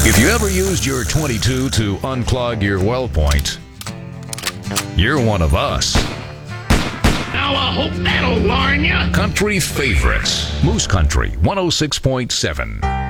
If you ever used your 22 to unclog your well point, you're one of us. Now I hope that'll learn you. Country favorites. Moose Country 106.7.